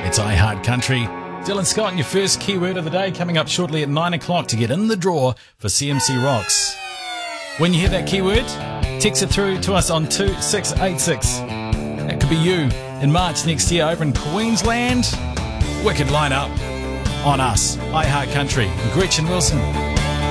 It's iHeart Country. Dylan Scott, and your first keyword of the day coming up shortly at 9 o'clock to get in the draw for CMC Rocks. When you hear that keyword, text it through to us on 2686. That could be you in March next year over in Queensland. Wicked lineup on us, iHeart Country, and Gretchen Wilson.